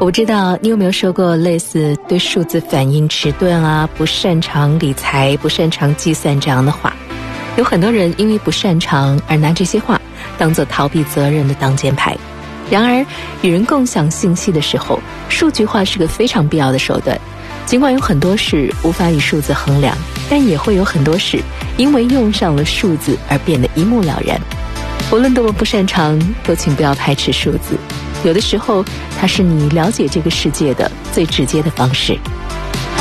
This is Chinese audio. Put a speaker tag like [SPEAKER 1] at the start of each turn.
[SPEAKER 1] 我不知道你有没有说过类似对数字反应迟钝啊、不擅长理财、不擅长计算这样的话。有很多人因为不擅长而拿这些话当作逃避责任的挡箭牌。然而与人共享信息的时候，数据化是个非常必要的手段。尽管有很多事无法以数字衡量，但也会有很多事因为用上了数字而变得一目了然。无论多么不擅长，都请不要排斥数字，有的时候它是你了解这个世界的最直接的方式。